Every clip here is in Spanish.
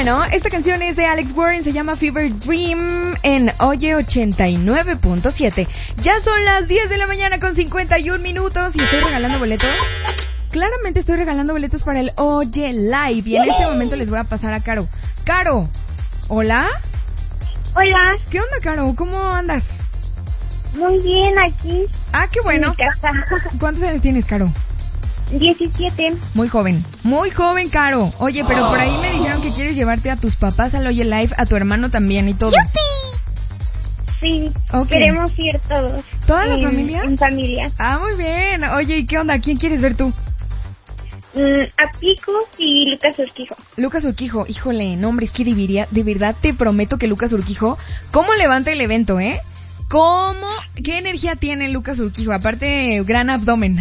Bueno, esta canción es de Alex Warren, se llama Fever Dream en Oye 89.7. Ya son las 10 de la mañana con 51 minutos y estoy regalando boletos. Claramente estoy regalando boletos para el Oye Live y en este momento les voy a pasar a Caro. Caro, ¿hola? Hola. ¿Qué onda, Caro? ¿Cómo andas? Muy bien, aquí. Ah, qué bueno. En mi casa. ¿Cuántos años tienes, Caro? 17. Muy joven, Caro. Oye, pero por ahí me dijeron que quieres llevarte a tus papás al Oye Live, a tu hermano también y todo. ¡Yupi! Sí, Okay. Queremos ir todos. ¿Toda la familia? En familia. Ah, muy bien. Oye, ¿y qué onda? ¿Quién quieres ver tú? A Picos y Lucas Urquijo. Lucas Urquijo, híjole, no hombre, es que de verdad te prometo que Lucas Urquijo, ¿cómo levanta el evento, eh? ¿Qué energía tiene Lucas Urquijo? Aparte, gran abdomen.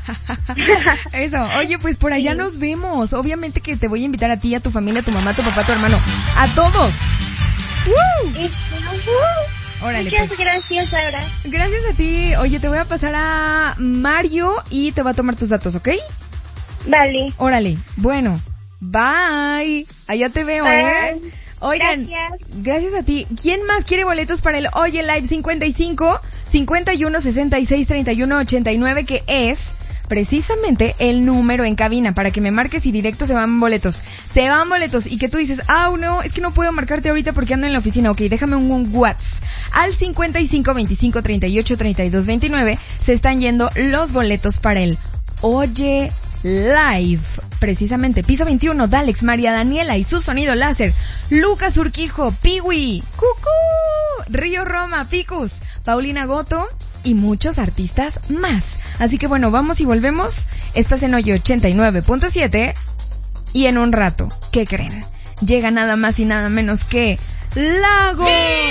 Eso, oye, pues por allá nos vemos. Obviamente que te voy a invitar a ti, a tu familia, a tu mamá, a tu papá, a tu hermano. ¡A todos! ¡Woo! Órale, Muchas pues. gracias, Aura. Gracias a ti. Oye, te voy a pasar a Mario y te va a tomar tus datos, ¿ok? Vale. Órale, bueno, bye. Allá te veo, ¿eh? Oigan, gracias a ti. ¿Quién más quiere boletos para el Oye Live 55 51 66 31 89, que es precisamente el número en cabina para que me marques y directo se van boletos? Se van boletos y que tú dices, no, es que no puedo marcarte ahorita porque ando en la oficina. Ok, déjame un WhatsApp. Al 55 25 38 32 29 se están yendo los boletos para el Oye Live. Precisamente, piso 21, Dalex, María Daniela y su sonido láser, Lucas Urquijo, Piwi, Cucú, Río Roma, Picus, Paulina Goto y muchos artistas más. Así que bueno, vamos y volvemos. Estás en Oye 89.7 y en un rato, ¿qué creen? Llega nada más y nada menos que Lagos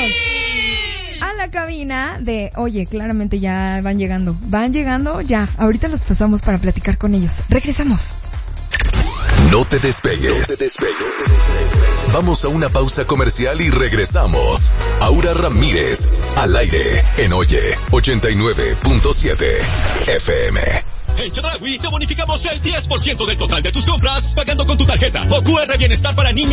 a la cabina de Oye, claramente ya van llegando ya. Ahorita los pasamos para platicar con ellos. Regresamos. No te despegues. Vamos a una pausa comercial y regresamos. Aura Ramírez, al aire, en Oye 89.7 FM. En Chedraui te bonificamos el 10% del total de tus compras pagando con tu tarjeta o QR Bienestar para niños.